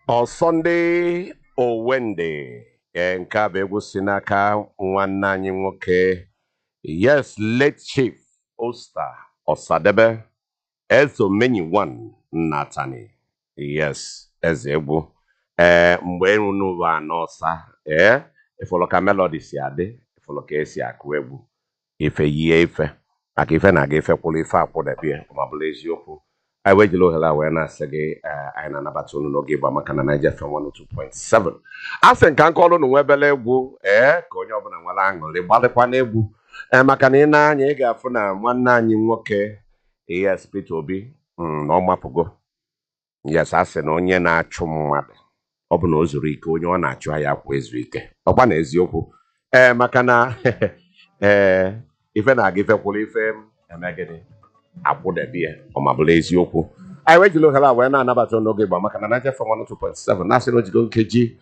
On Sunday or Wednesday, nke a bụ egwu si n'aka nwanne anyị nwoke, yes, late chief Osta Osadebe Ezomenyi one Natani, yes, eze egwu. Mgbe ịrụ n'ụwa n'ọsa, ifolo ka melody si adị, ifolo ka esi akụ egwu, ife yie ife, maka ife na-aga ife kwụrụ ife akwụdebie, ma bụrụ eziokwu. I wait below hela when I say I na nabatu no give maka na Niger FM 102.7. Asen kan call no webele egwu ka onye ọbụla nwere aṅụrị gbalịkwa n'egwu maka na ị na-anya ị ga-afụ na nwanne anyị nwoke yes Peter Obi na ọ mapụgo. Yes, asị na onye na-achụ mmadụ ọ bụ na o zuru ike onye ọ na-achụ ya kwa ezu ike. Ọkwa na eziokwu maka na ife na-aga ife kwụrụ ife emegide akwụdebie ọmabụla eziokwu. Anyị wejilo hela wee na-anabata n'oge gba maka na Niger FM 102.7 na-asị na ojigo nkeji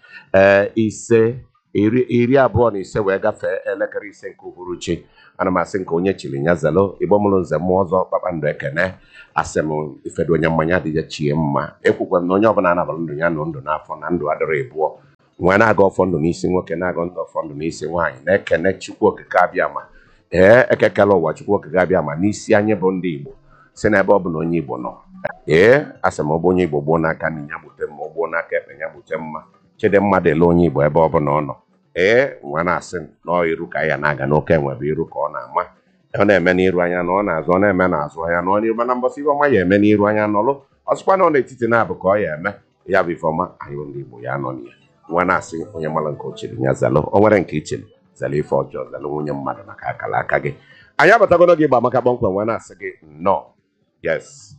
iri abụọ na ise wee gafee elekere ise nke uhuruchi. Ana m asị nke onye chiri nya zelo Igbo mụrụ nze mmụọ ọzọ Kpakpando Ekene asị m ifedo onye mmanya dịje chie mma ekwukwa m na onye ọbụla anabara ndụ ya nọ ndụ n'afọ na ndụ adịrị ebụọ nwee na-aga ọfọ ndụ n'isi nwoke na-aga ọfọ ndụ n'isi nwaanyị na-ekene Chukwu Okike abịama ekekela ụwa Chukwu Okike abịama n'isi anyị bụ ndị Igbo si n'ebe ọ bụ na onye Igbo nọ asị m ọ bụ onye Igbo gbuo n'aka na ya gbute mma gbuo n'aka ekpe ya gbute mma chede mmadụ ele onye Igbo ebe ọ bụ na ọ nọ nwa na-asị na iru ka ya na-aga n'oke enwebe iru ka ọ na-ama ọ na-eme n'iru anya na ọ na-azụ ọ na-eme n'azụ anya na ọ n'iru mana mbọsị ife ọma ya eme n'iru anya nọlụ ọsịkwa na ọ n'etiti na-abụ ka ọ ya eme ya bụ ife ọma anyị ndị Igbo ya nọ n'iya nwa na-asị onye mara nke ochiri ya zalụ o nwere nke ichiri zalụ ife ọjọọ zalụ nwunye mmadụ maka akara aka gị anyị abatagono gị gba maka kpọmkwem nwa na-asị gị nnọọ yes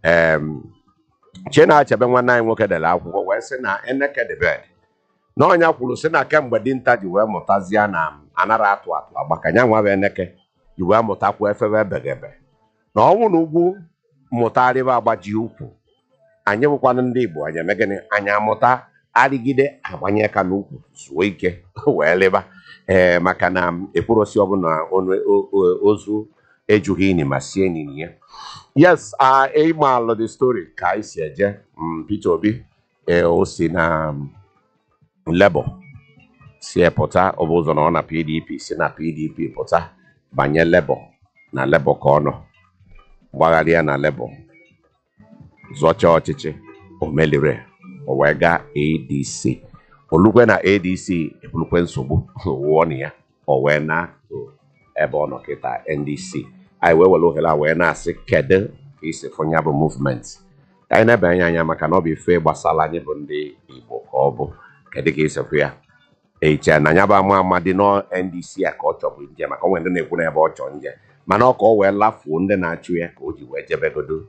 Chena Achebe nwanne anyị nwoke dere akwụkwọ wee sị na enekedebe na ọnya kwuru sị na kemgbe dinta ji wee mụtazie na anara atụ agbakanya nwa bụ eneke ji wee mụtakwu efebe ebegebe na ọnwụ na ugwu mụtarịba agbaji ukwu anyị bụkwanụ ndị Igbo anyị eme gịnị anyị amụta arịgide agbanye ka n'ukwu zuo ike wee leba maka na ekwurosi ọbụla ozu ejughị ini ma sie n'ini ya yes ịmalụ the story ka anyị si eje Peter Obi o si na Labour si pụta ọ bụ ụzọ na ọ na PDP si na PDP pụta banye Labour na Labour ka ọ nọ gbagharịa na Labour zọcha ọchịchị o melire o wee gaa ADC olukwe na ADC ebulukwe nsogbu wụọ na ya o wee na ebe ọ nọ kịta NDC anyị wee were ohere wee na-asị kedu ka isi fụnya bụ movement ka anyị na-ebanye anya maka na ọ bụ ife gbasara anyị bụ ndị Igbo ka ọ bụ kedu ka isi fụ ya eche na ya bụ ama dị nọ NDC a ka ọ chọbụ nje maka onwe ndị na-ekwu n'ebe ọ chọọ nje mana ọ ka ọ wee lafuo ndị na-achụ ya ka o ji wee jebegodo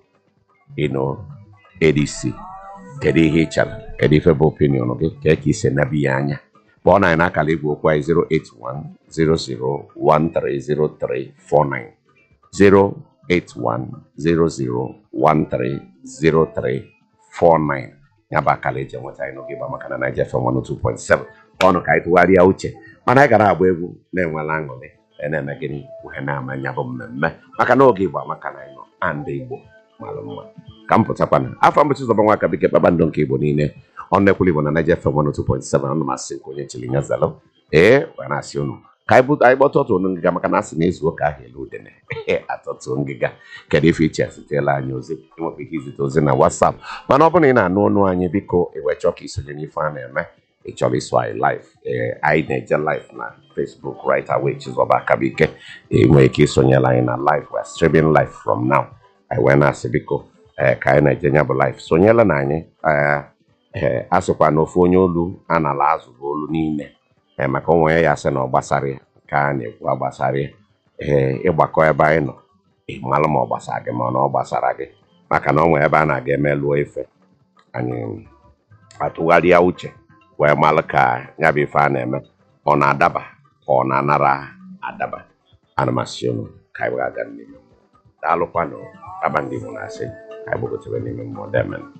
ADC kedu ihe ị chere kedu ife bụ opinion gị ka isi nebi ya anya kpọọ na anyị n'akara igwe okwu anyị 08100130349 08100130349 ya bụ akara eji enweta anyị n'oge maka na Niger FM 102.7 ọnụ ka anyị tụgharịa uche mana anyị gara agba egwu na-enwela aṅụrị na-eme gịnị wee na-ama ya bụ mmemme maka na oge Igbo maka na anyị nọ ndị Igbo mara mma ka m pụtakwana afọ mbụchi zọba nwa Akabike Kpakpando nke Igbo niile ọnụ ekwulu Igbo na Niger FM 102.7 ọnụ masị nke onye chiri nya zalụ wee na-asị unu ka anyị gbọtụ ọtụ ngịga maka na asị na ezu ụka ahụ elu udene atọtụ ngịga kedu ife iche sitela anyị ozi enwekwa ike izite ozi na WhatsApp mana ọ bụrụ na ị na-anụ ọnụ anyị biko ewechọ ka isonye n'ife a na-eme ị chọrọ iso anyị live anyị na-eje live na Facebook right away Chizoba Akabike enwere ike isonyela anyị na live we are streaming live from now anyị wee na-asị biko ka anyị na-eje nya bụ live sonyela na anyị asịkwa na ofu onye olu a na-ala azụ bụ olu niile maka onwe ya sị na ọ gbasara ya ka a na-ekwu agbasara ya ịgbakọ ebe anyị nọ ịmalụ ma ọ gbasara gị ma na ọ gbasara gị maka na onwe ebe a na-aga emelụọ ife anyị atụgharịa uche wee malụ ka ya bụ ife a na-eme ọ na-adaba ka ọ na-anara adaba ana masị unu ka anyị ga-aga n'ime mmụọ daalụkwanụ Kpakpando Igbo na-asị ka anyị gbogotere n'ime mmụọ demen